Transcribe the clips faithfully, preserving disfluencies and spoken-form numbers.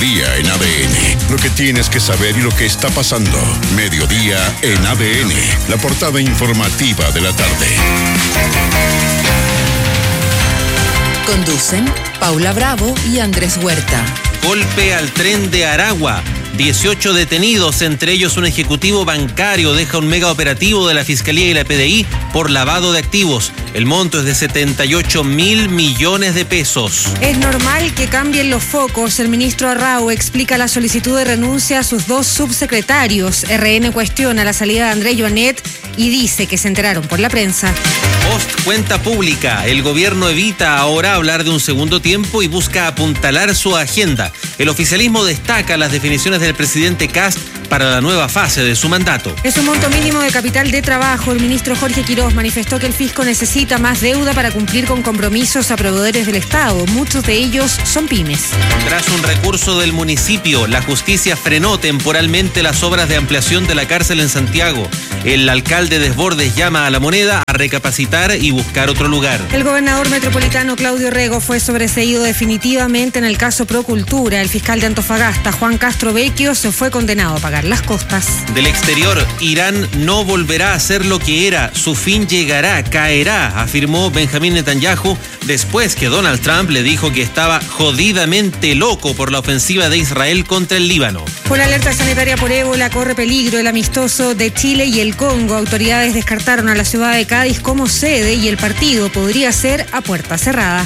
Mediodía en A D N. Lo que tienes que saber y lo que está pasando. Mediodía en A D N. La portada informativa de la tarde. Conducen Paula Bravo y Andrés Huerta. Golpe al tren de Aragua. dieciocho detenidos, entre ellos un ejecutivo bancario, deja un mega operativo de la Fiscalía y la P D I por lavado de activos. El monto es de setenta y ocho mil millones de pesos. Es normal que cambien los focos. El ministro Arrau explica la solicitud de renuncia a sus dos subsecretarios. R N cuestiona la salida de Andrés Joanet y dice que se enteraron por la prensa. Post cuenta pública. El gobierno evita ahora hablar de un segundo tiempo y busca apuntalar su agenda. El oficialismo destaca las definiciones del presidente Kast para la nueva fase de su mandato. Es un monto mínimo de capital de trabajo. El ministro Jorge Quiroz manifestó que el fisco necesita más deuda para cumplir con compromisos a proveedores del Estado. Muchos de ellos son pymes. Tras un recurso del municipio, la justicia frenó temporalmente las obras de ampliación de la cárcel en Santiago. El alcalde Desbordes llama a La Moneda a recapacitar y buscar otro lugar. El gobernador metropolitano Claudio Rego fue sobreseído definitivamente en el caso Procultura. El fiscal de Antofagasta, Juan Castro Vecchio, se fue condenado a pagar las costas. Del exterior, Irán no volverá a ser lo que era. Su fin llegará, caerá, afirmó Benjamín Netanyahu después que Donald Trump le dijo que estaba jodidamente loco por la ofensiva de Israel contra el Líbano. Con alerta sanitaria por ébola corre peligro el amistoso de Chile y el Congo. Autoridades descartaron a la ciudad de Cádiz como sede y el partido podría ser a puerta cerrada.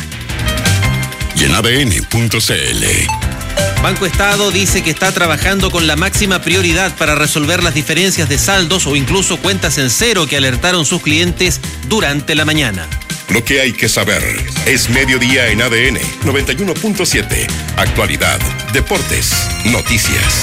Y en A D N punto C L. Banco Estado dice que está trabajando con la máxima prioridad para resolver las diferencias de saldos o incluso cuentas en cero que alertaron sus clientes durante la mañana. Lo que hay que saber es Mediodía en A D N noventa y uno punto siete. Actualidad, deportes, noticias.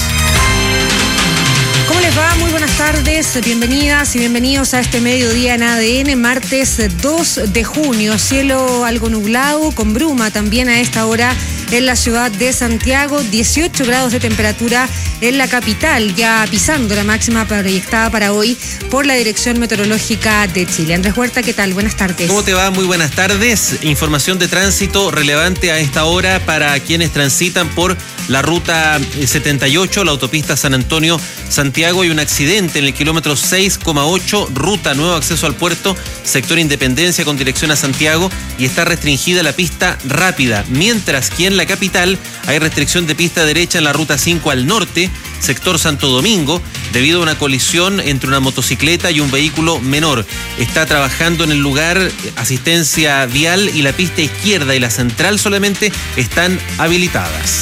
¿Cómo les va? Muy buenas tardes, bienvenidas y bienvenidos a este Mediodía en A D N, martes dos de junio. Cielo algo nublado, con bruma también a esta hora en la ciudad de Santiago, dieciocho grados de temperatura en la capital, ya pisando la máxima proyectada para hoy por la Dirección Meteorológica de Chile. Andrés Huerta, ¿qué tal? Buenas tardes. ¿Cómo te va? Muy buenas tardes. Información de tránsito relevante a esta hora para quienes transitan por la ruta setenta y ocho, la autopista San Antonio-Santiago. Hay un accidente en el kilómetro seis coma ocho, ruta nuevo acceso al puerto, sector Independencia con dirección a Santiago, y está restringida la pista rápida, mientras que en la capital hay restricción de pista derecha en la ruta cinco al norte, sector Santo Domingo, debido a una colisión entre una motocicleta y un vehículo menor. Está trabajando en el lugar asistencia vial y la pista izquierda y la central solamente están habilitadas.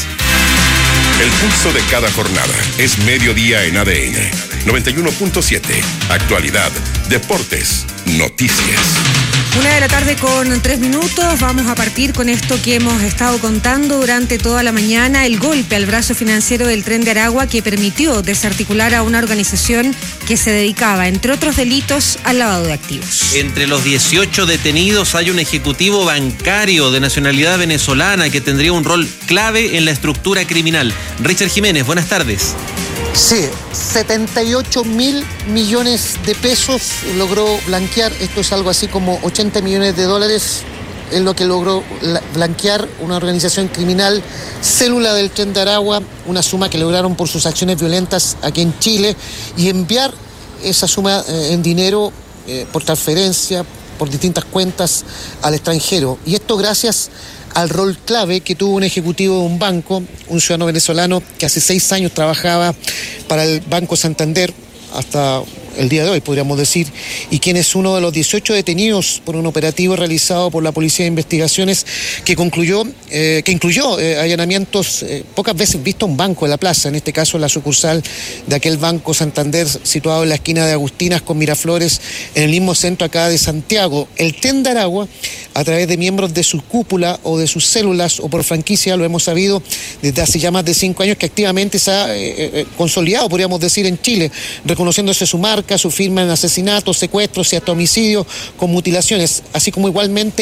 El pulso de cada jornada es Mediodía en A D N noventa y uno punto siete. Actualidad, deportes, noticias. Una de la tarde con tres minutos. Vamos a partir con esto que hemos estado contando durante toda la mañana: el golpe al brazo financiero del Tren de Aragua, que permitió desarticular a una organización que se dedicaba, entre otros delitos, al lavado de activos. Entre los dieciocho detenidos hay un ejecutivo bancario de nacionalidad venezolana que tendría un rol clave en la estructura criminal. Richard Jiménez, buenas tardes. Sí, setenta y ocho mil millones de pesos logró blanquear. Esto es algo así como ochenta millones de dólares. Es lo que logró blanquear una organización criminal, Célula del Tren de Aragua, una suma que lograron por sus acciones violentas aquí en Chile, y enviar esa suma eh, en dinero eh, por transferencia, por distintas cuentas al extranjero. Y esto gracias al rol clave que tuvo un ejecutivo de un banco, un ciudadano venezolano que hace seis años trabajaba para el Banco Santander, hasta el día de hoy, podríamos decir, y quien es uno de los dieciocho detenidos por un operativo realizado por la Policía de Investigaciones que concluyó, eh, que incluyó eh, allanamientos eh, pocas veces visto a un banco en la plaza, en este caso la sucursal de aquel Banco Santander situado en la esquina de Agustinas con Miraflores, en el mismo centro acá de Santiago. El Tren de Aragua, a través de miembros de su cúpula o de sus células o por franquicia, lo hemos sabido desde hace ya más de cinco años, que activamente se ha eh, eh, consolidado, podríamos decir, en Chile, reconociéndose su marca, su firma en asesinatos, secuestros y hasta homicidios con mutilaciones, así como igualmente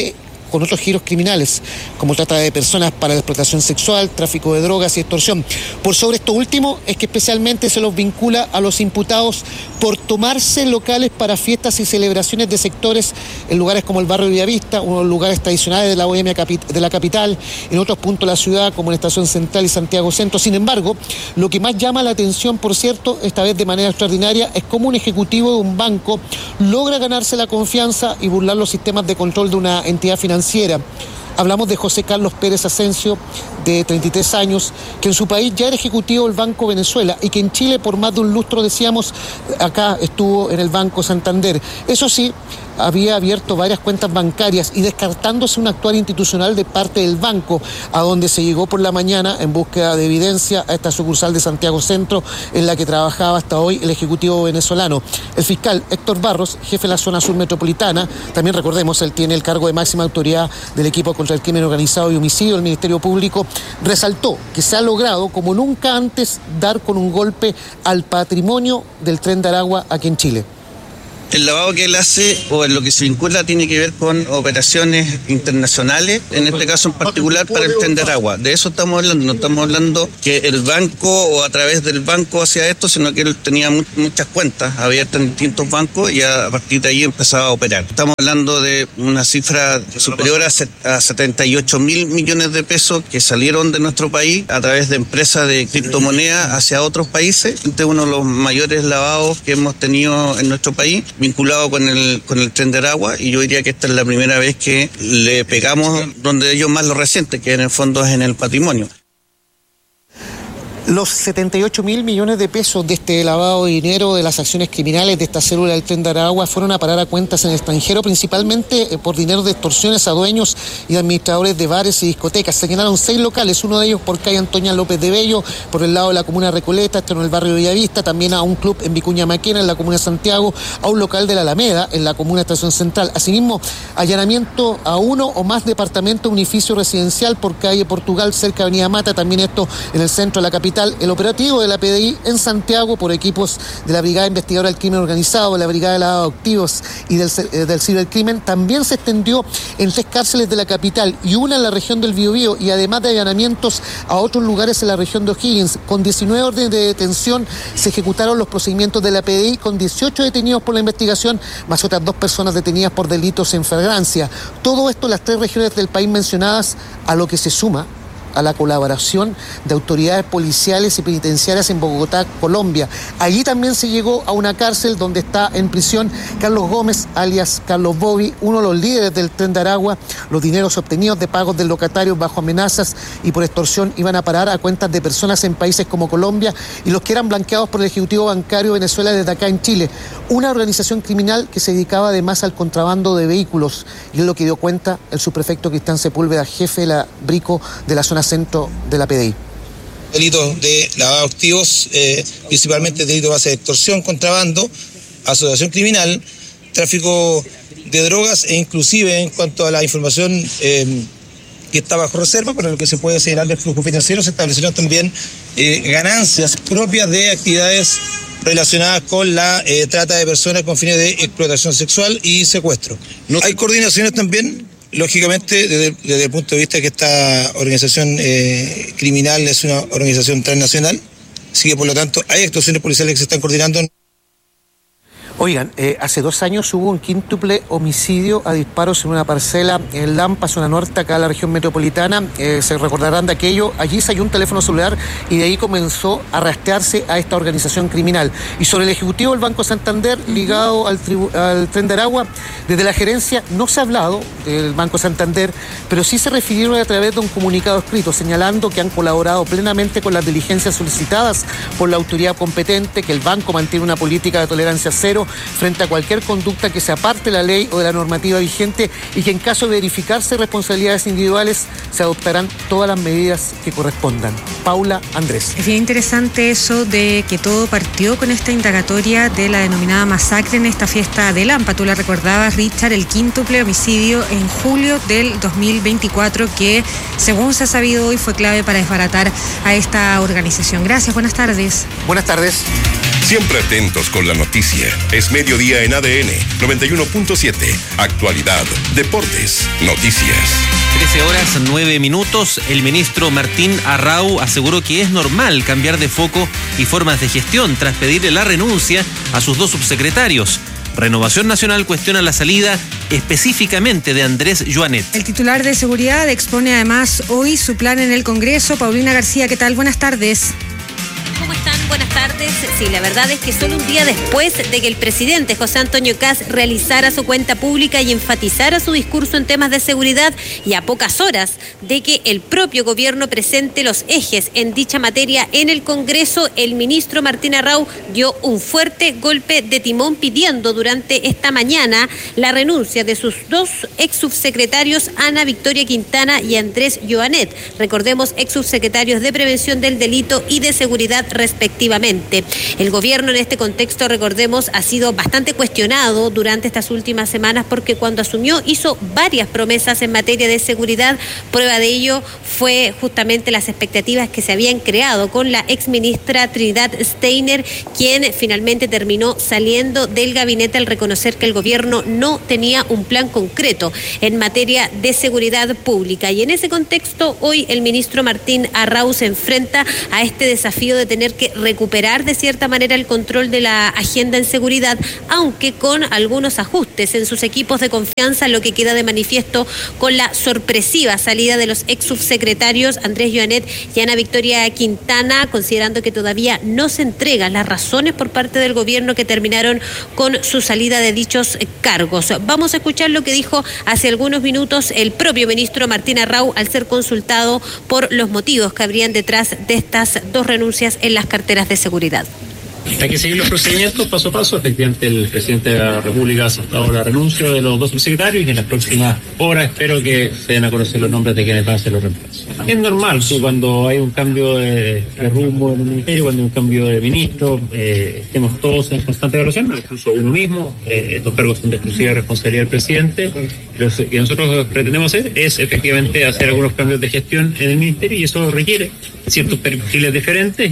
con otros giros criminales, como trata de personas para la explotación sexual, tráfico de drogas y extorsión. Por sobre esto último es que especialmente se los vincula a los imputados por tomarse locales para fiestas y celebraciones de sectores en lugares como el barrio Villavista, uno de los lugares tradicionales de la bohemia de la capital, en otros puntos de la ciudad como en Estación Central y Santiago Centro. Sin embargo, lo que más llama la atención, por cierto, esta vez de manera extraordinaria, es cómo un ejecutivo de un banco logra ganarse la confianza y burlar los sistemas de control de una entidad financiera. Hablamos de José Carlos Pérez Asensio, de treinta y tres años, que en su país ya era ejecutivo del Banco Venezuela y que en Chile por más de un lustro, decíamos, acá estuvo en el Banco Santander. Eso sí, había abierto varias cuentas bancarias y descartándose un actuar institucional de parte del banco, a donde se llegó por la mañana en búsqueda de evidencia a esta sucursal de Santiago Centro en la que trabajaba hasta hoy el ejecutivo venezolano. El fiscal Héctor Barros, jefe de la zona sur metropolitana, también recordemos, él tiene el cargo de máxima autoridad del equipo contra el crimen organizado y homicidio del Ministerio Público, resaltó que se ha logrado como nunca antes dar con un golpe al patrimonio del Tren de Aragua aquí en Chile. El lavado que él hace o en lo que se vincula tiene que ver con operaciones internacionales, en este caso en particular para el Tren de Aragua. De eso estamos hablando, no estamos hablando que el banco o a través del banco hacía esto, sino que él tenía mu- muchas cuentas abiertas en distintos bancos y a partir de ahí empezaba a operar. Estamos hablando de una cifra superior a, set- a setenta y ocho mil millones de pesos que salieron de nuestro país a través de empresas de criptomonedas hacia otros países. Este es uno de los mayores lavados que hemos tenido en nuestro país, vinculado con el con el Tren de Aragua, y yo diría que esta es la primera vez que le pegamos donde ellos más lo reciente, que en el fondo es en el patrimonio. Los setenta y ocho mil millones de pesos de este lavado de dinero de las acciones criminales de esta célula del Tren de Aragua fueron a parar a cuentas en el extranjero, principalmente por dinero de extorsiones a dueños y administradores de bares y discotecas. Se llenaron seis locales, uno de ellos por calle Antonia López de Bello, por el lado de la comuna de Recoleta, esto en el barrio Villavista, también a un club en Vicuña Maquena, en la comuna de Santiago, a un local de la Alameda, en la comuna de Estación Central. Asimismo, allanamiento a uno o más departamentos de un edificio residencial por calle Portugal, cerca de Avenida Mata, también esto en el centro de la capital. El operativo de la P D I en Santiago por equipos de la Brigada Investigadora del Crimen Organizado, de la Brigada de Lavado de Activos y del, eh, del Cibercrimen también se extendió en tres cárceles de la capital y una en la región del Biobío, y además de allanamientos a otros lugares en la región de O'Higgins. Con diecinueve órdenes de detención se ejecutaron los procedimientos de la P D I, con dieciocho detenidos por la investigación, más otras dos personas detenidas por delitos en flagrancia. Todo esto en las tres regiones del país mencionadas, a lo que se suma a la colaboración de autoridades policiales y penitenciarias en Bogotá, Colombia. Allí también se llegó a una cárcel donde está en prisión Carlos Gómez, alias Carlos Bobby, uno de los líderes del Tren de Aragua. Los dineros obtenidos de pagos del locatario bajo amenazas y por extorsión iban a parar a cuentas de personas en países como Colombia, y los que eran blanqueados por el Ejecutivo Bancario de Venezuela desde acá en Chile. Una organización criminal que se dedicaba además al contrabando de vehículos, y es lo que dio cuenta el subprefecto Cristian Sepúlveda, jefe de la Brico de la zona centro de la P D I. Delitos de lavado de activos, eh, principalmente delitos base de extorsión, contrabando, asociación criminal, tráfico de drogas e inclusive en cuanto a la información eh, que está bajo reserva, para lo que se puede señalar del flujo financiero, se establecieron también eh, ganancias propias de actividades relacionadas con la eh, trata de personas con fines de explotación sexual y secuestro. No, hay coordinaciones también. Lógicamente, desde, desde el punto de vista que esta organización eh, criminal es una organización transnacional, así que por lo tanto hay actuaciones policiales que se están coordinando. Oigan, eh, hace dos años hubo un quíntuple homicidio a disparos en una parcela en Lampa, zona norte, acá en la región metropolitana. Eh, se recordarán de aquello. Allí se halló un teléfono celular y de ahí comenzó a rastrearse a esta organización criminal. Y sobre el ejecutivo del Banco Santander, ligado al, tribu- al Tren de Aragua, desde la gerencia no se ha hablado del Banco Santander, pero sí se refirieron a través de un comunicado escrito señalando que han colaborado plenamente con las diligencias solicitadas por la autoridad competente, que el banco mantiene una política de tolerancia cero frente a cualquier conducta que se aparte de la ley o de la normativa vigente, y que en caso de verificarse responsabilidades individuales se adoptarán todas las medidas que correspondan. Paula, Andrés. Es bien interesante eso de que todo partió con esta indagatoria de la denominada masacre en esta fiesta de Lampa. Tú la recordabas, Richard, el quíntuple homicidio en julio del dos mil veinticuatro, que según se ha sabido hoy fue clave para desbaratar a esta organización. Gracias, buenas tardes. Buenas tardes. Siempre atentos con la noticia. Es mediodía en A D N noventa y uno punto siete. Actualidad, deportes, noticias. trece horas, nueve minutos. El ministro Martín Arrau aseguró que es normal cambiar de foco y formas de gestión tras pedirle la renuncia a sus dos subsecretarios. Renovación Nacional cuestiona la salida específicamente de Andrés Joanet. El titular de Seguridad expone además hoy su plan en el Congreso. Paulina García, ¿qué tal? Buenas tardes. ¿Cómo están? Buenas tardes. Sí, la verdad es que solo un día después de que el presidente José Antonio Kast realizara su cuenta pública y enfatizara su discurso en temas de seguridad, y a pocas horas de que el propio gobierno presente los ejes en dicha materia en el Congreso, el ministro Martín Arrau dio un fuerte golpe de timón pidiendo durante esta mañana la renuncia de sus dos ex subsecretarios, Ana Victoria Quintana y Andrés Joanet. Recordemos, ex subsecretarios de Prevención del Delito y de Seguridad respectivamente. El gobierno en este contexto, recordemos, ha sido bastante cuestionado durante estas últimas semanas porque cuando asumió hizo varias promesas en materia de seguridad. Prueba de ello fue justamente las expectativas que se habían creado con la exministra Trinidad Steiner, quien finalmente terminó saliendo del gabinete al reconocer que el gobierno no tenía un plan concreto en materia de seguridad pública. Y en ese contexto, hoy el ministro Martín Arrau se enfrenta a este desafío de tener que recuperar de cierta manera el control de la agenda en seguridad, aunque con algunos ajustes en sus equipos de confianza, lo que queda de manifiesto con la sorpresiva salida de los ex subsecretarios Andrés Joanet y Ana Victoria Quintana, considerando que todavía no se entregan las razones por parte del gobierno que terminaron con su salida de dichos cargos. Vamos a escuchar lo que dijo hace algunos minutos el propio ministro Martín Arrau al ser consultado por los motivos que habrían detrás de estas dos renuncias en las carteras de seguridad. Hay que seguir los procedimientos paso a paso. Efectivamente, el presidente de la República ha aceptado la renuncia de los dos subsecretarios y en las próximas horas espero que se den a conocer los nombres de quienes van a ser los reemplazos. Es normal, sí, cuando hay un cambio de, de rumbo en el ministerio, cuando hay un cambio de ministro, eh, estemos todos en constante evaluación, incluso uno mismo. Eh, estos cargos son de exclusiva responsabilidad del presidente. Lo que nosotros pretendemos hacer es efectivamente hacer algunos cambios de gestión en el ministerio y eso requiere ciertos perfiles diferentes.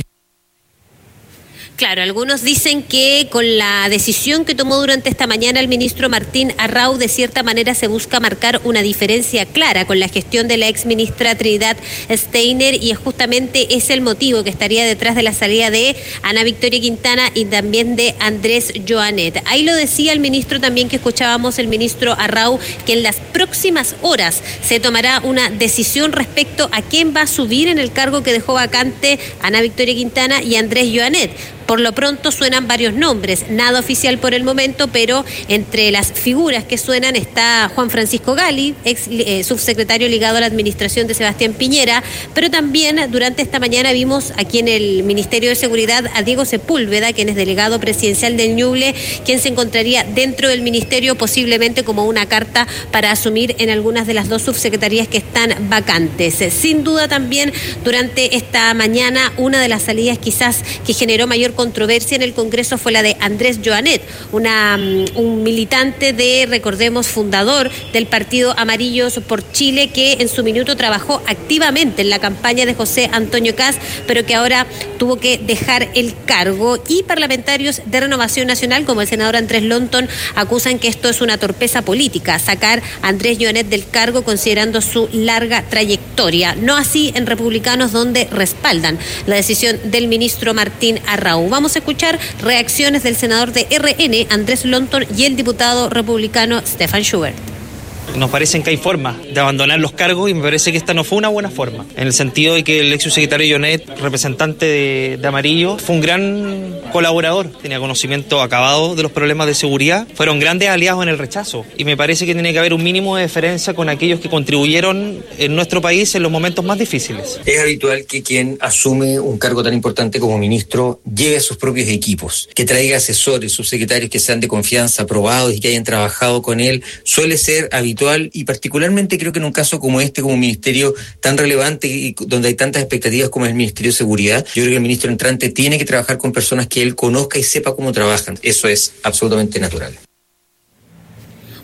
Claro, algunos dicen que con la decisión que tomó durante esta mañana el ministro Martín Arrau, de cierta manera se busca marcar una diferencia clara con la gestión de la ex ministra Trinidad Steiner, y es justamente ese el motivo que estaría detrás de la salida de Ana Victoria Quintana y también de Andrés Joanet. Ahí lo decía el ministro también que escuchábamos, el ministro Arrau, que en las próximas horas se tomará una decisión respecto a quién va a subir en el cargo que dejó vacante Ana Victoria Quintana y Andrés Joanet. Por lo pronto suenan varios nombres, nada oficial por el momento, pero entre las figuras que suenan está Juan Francisco Gali, ex eh, subsecretario ligado a la administración de Sebastián Piñera, pero también durante esta mañana vimos aquí en el Ministerio de Seguridad a Diego Sepúlveda, quien es delegado presidencial del Ñuble, quien se encontraría dentro del ministerio posiblemente como una carta para asumir en algunas de las dos subsecretarías que están vacantes. Sin duda también durante esta mañana una de las salidas quizás que generó mayor controversia en el Congreso fue la de Andrés Joanet, una, un militante de, recordemos, fundador del partido Amarillos por Chile, que en su minuto trabajó activamente en la campaña de José Antonio Kast, pero que ahora tuvo que dejar el cargo. Y parlamentarios de Renovación Nacional, como el senador Andrés Lonton, acusan que esto es una torpeza política, sacar a Andrés Joanet del cargo considerando su larga trayectoria. No así en Republicanos, donde respaldan la decisión del ministro Martín Arrau. Vamos a escuchar reacciones del senador de R N, Andrés Lonton, y el diputado republicano Stefan Schubert. Nos parecen que hay formas de abandonar los cargos y me parece que esta no fue una buena forma, en el sentido de que el ex subsecretario Joanet, representante de, de Amarillo, fue un gran colaborador, tenía conocimiento acabado de los problemas de seguridad, fueron grandes aliados en el rechazo y me parece que tiene que haber un mínimo de deferencia con aquellos que contribuyeron en nuestro país en los momentos más difíciles. Es habitual que quien asume un cargo tan importante como ministro lleve a sus propios equipos, que traiga asesores, subsecretarios que sean de confianza, aprobados y que hayan trabajado con él, suele ser habitual. Y particularmente creo que en un caso como este, como un ministerio tan relevante y donde hay tantas expectativas como el Ministerio de Seguridad, yo creo que el ministro entrante tiene que trabajar con personas que él conozca y sepa cómo trabajan. Eso es absolutamente natural.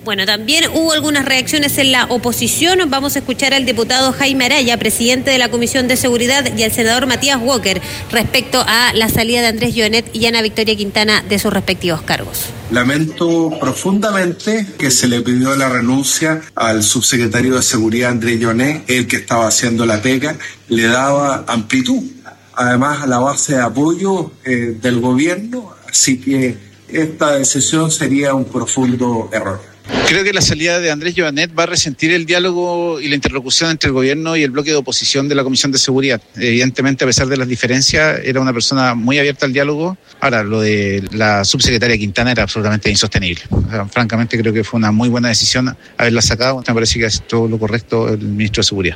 Bueno, también hubo algunas reacciones en la oposición. Vamos a escuchar al diputado Jaime Araya, presidente de la Comisión de Seguridad, y al senador Matías Walker respecto a la salida de Andrés Jonet y Ana Victoria Quintana de sus respectivos cargos. Lamento profundamente que se le pidió la renuncia al subsecretario de Seguridad Andrés Jonet, el que estaba haciendo la pega, le daba amplitud, además a la base de apoyo eh, del gobierno, así que esta decisión sería un profundo error. Creo que la salida de Andrés Jonet va a resentir el diálogo y la interlocución entre el gobierno y el bloque de oposición de la Comisión de Seguridad. Evidentemente, a pesar de las diferencias, era una persona muy abierta al diálogo. Ahora, lo de la subsecretaria Quintana era absolutamente insostenible. O sea, francamente, creo que fue una muy buena decisión haberla sacado. Me parece que ha hecho todo lo correcto el ministro de Seguridad.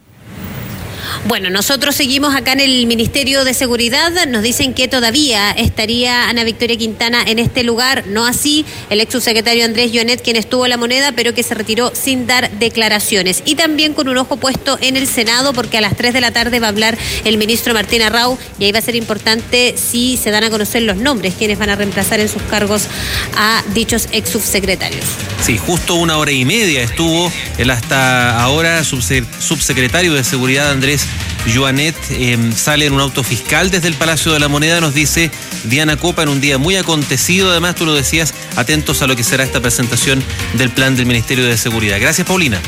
Bueno, nosotros seguimos acá en el Ministerio de Seguridad. Nos dicen que todavía estaría Ana Victoria Quintana en este lugar. No así el ex subsecretario Andrés Jonet, quien estuvo en la moneda, pero que se retiró sin dar declaraciones. Y también con un ojo puesto en el Senado, porque a las tres de la tarde va a hablar el ministro Martín Arrau, y ahí va a ser importante si se dan a conocer los nombres, quienes van a reemplazar en sus cargos a dichos ex subsecretarios. Sí, justo una hora y media estuvo el hasta ahora subsecretario de Seguridad Andrés Jonet. Eh, sale en un auto fiscal desde el Palacio de la Moneda, nos dice Diana Copa, en un día muy acontecido. Además, tú lo decías, atentos a lo que será esta presentación del plan del Ministerio de Seguridad. Gracias, Paulina.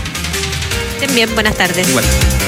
Bien, buenas tardes. Igual.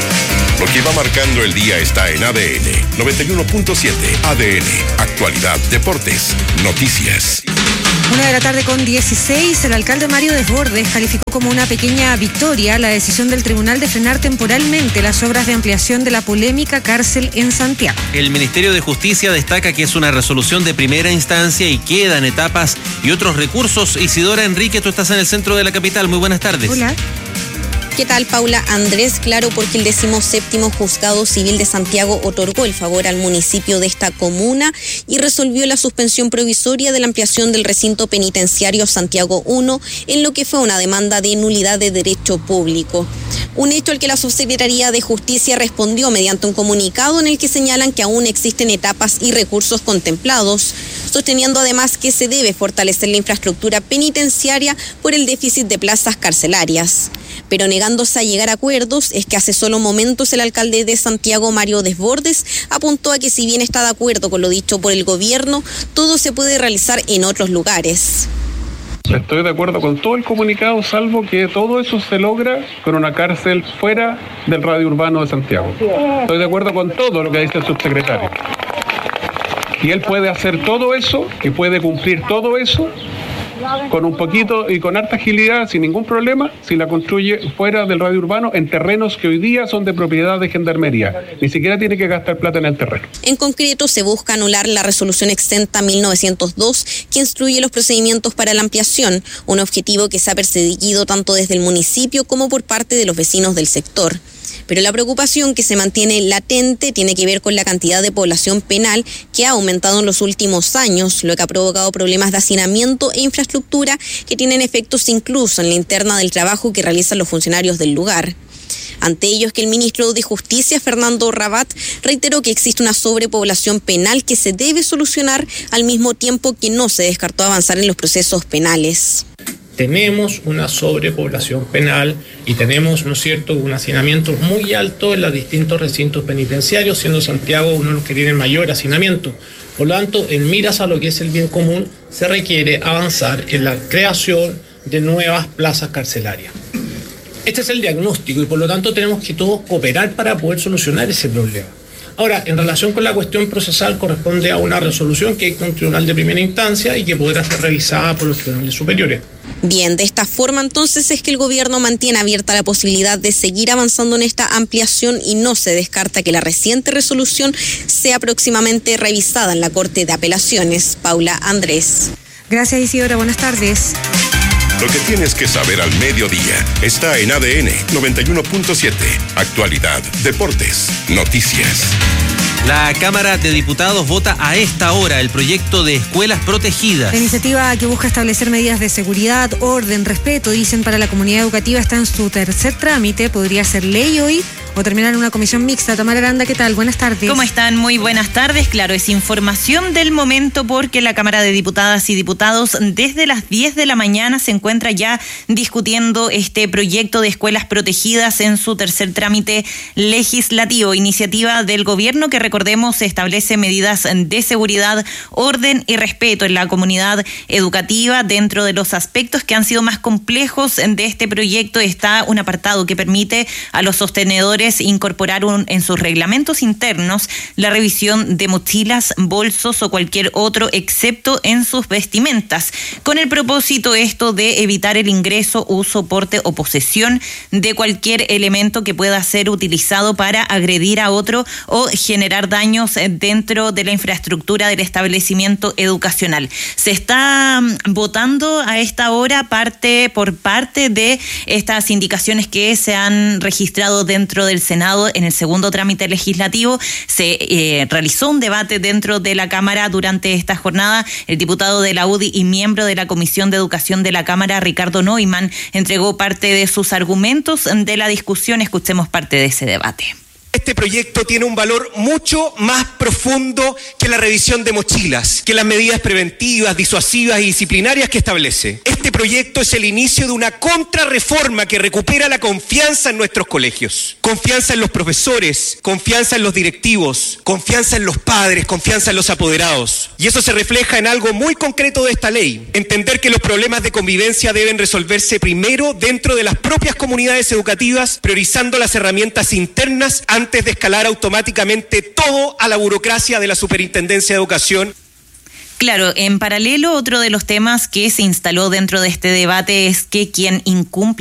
Lo que va marcando el día está en A D N noventa y uno punto siete. A D N, actualidad, deportes, noticias. Una de la tarde con dieciséis, el alcalde Mario Desbordes calificó como una pequeña victoria la decisión del tribunal de frenar temporalmente las obras de ampliación de la polémica cárcel en Santiago. El Ministerio de Justicia destaca que es una resolución de primera instancia y quedan etapas y otros recursos. Isidora Enrique, tú estás en el centro de la capital. Muy buenas tardes. Hola. ¿Qué tal, Paula? Andrés, claro, porque el decimoséptimo Juzgado Civil de Santiago otorgó el favor al municipio de esta comuna y resolvió la suspensión provisoria de la ampliación del recinto penitenciario Santiago uno, en lo que fue una demanda de nulidad de derecho público. Un hecho al que la Subsecretaría de Justicia respondió mediante un comunicado en el que señalan que aún existen etapas y recursos contemplados, sosteniendo además que se debe fortalecer la infraestructura penitenciaria por el déficit de plazas carcelarias. Pero negándose a llegar a acuerdos, es que hace solo momentos el alcalde de Santiago, Mario Desbordes, apuntó a que si bien está de acuerdo con lo dicho por el gobierno, todo se puede realizar en otros lugares. Estoy de acuerdo con todo el comunicado, salvo que todo eso se logra con una cárcel fuera del radio urbano de Santiago. Estoy de acuerdo con todo lo que dice el subsecretario. Y él puede hacer todo eso, y puede cumplir todo eso, con un poquito y con harta agilidad, sin ningún problema, si la construye fuera del radio urbano, en terrenos que hoy día son de propiedad de Gendarmería. Ni siquiera tiene que gastar plata en el terreno. En concreto, se busca anular la resolución exenta mil novecientos dos que instruye los procedimientos para la ampliación, un objetivo que se ha perseguido tanto desde el municipio como por parte de los vecinos del sector. Pero la preocupación que se mantiene latente tiene que ver con la cantidad de población penal que ha aumentado en los últimos años, lo que ha provocado problemas de hacinamiento e infraestructura que tienen efectos incluso en la interna del trabajo que realizan los funcionarios del lugar. Ante ello es que el ministro de Justicia, Fernando Rabat, reiteró que existe una sobrepoblación penal que se debe solucionar al mismo tiempo que no se descartó avanzar en los procesos penales. Tenemos una sobrepoblación penal y tenemos, ¿no es cierto?, un hacinamiento muy alto en los distintos recintos penitenciarios, siendo Santiago uno de los que tiene mayor hacinamiento. Por lo tanto, en miras a lo que es el bien común, se requiere avanzar en la creación de nuevas plazas carcelarias. Este es el diagnóstico y por lo tanto tenemos que todos cooperar para poder solucionar ese problema. Ahora, en relación con la cuestión procesal, corresponde a una resolución que hay un tribunal de primera instancia y que podrá ser revisada por los tribunales superiores. Bien, de esta forma entonces es que el gobierno mantiene abierta la posibilidad de seguir avanzando en esta ampliación y no se descarta que la reciente resolución sea próximamente revisada en la Corte de Apelaciones. Paula, Andrés. Gracias, Isidora. Buenas tardes. Lo que tienes que saber al mediodía está en A D N noventa y uno punto siete. Actualidad, deportes, noticias. La Cámara de Diputados vota a esta hora el proyecto de escuelas protegidas. La iniciativa que busca establecer medidas de seguridad, orden, respeto, dicen, para la comunidad educativa está en su tercer trámite. Podría ser ley hoy o terminar en una comisión mixta. Tamara Aranda, ¿qué tal? Buenas tardes. ¿Cómo están? Muy buenas tardes. Claro, es información del momento porque la Cámara de Diputadas y Diputados desde las diez de la mañana se encuentra ya discutiendo este proyecto de escuelas protegidas en su tercer trámite legislativo, iniciativa del gobierno que, recordemos, establece medidas de seguridad, orden y respeto en la comunidad educativa. Dentro de los aspectos que han sido más complejos de este proyecto está un apartado que permite a los sostenedores incorporar un, en sus reglamentos internos la revisión de mochilas, bolsos o cualquier otro excepto en sus vestimentas, con el propósito esto de evitar el ingreso, uso, porte o posesión de cualquier elemento que pueda ser utilizado para agredir a otro o generar daños dentro de la infraestructura del establecimiento educacional. Se está votando a esta hora parte por parte de estas indicaciones que se han registrado dentro del Senado en el segundo trámite legislativo. Se eh, realizó un debate dentro de la Cámara durante esta jornada. El diputado de la U D I y miembro de la Comisión de Educación de la Cámara, Ricardo Neumann, entregó parte de sus argumentos de la discusión. Escuchemos parte de ese debate. Este proyecto tiene un valor mucho más profundo que la revisión de mochilas, que las medidas preventivas, disuasivas y disciplinarias que establece. Este proyecto es el inicio de una contrarreforma que recupera la confianza en nuestros colegios. Confianza en los profesores, confianza en los directivos, confianza en los padres, confianza en los apoderados. Y eso se refleja en algo muy concreto de esta ley. Entender que los problemas de convivencia deben resolverse primero dentro de las propias comunidades educativas, priorizando las herramientas internas antes de escalar automáticamente todo a la burocracia de la Superintendencia de Educación. Claro, en paralelo, otro de los temas que se instaló dentro de este debate es que quien incumple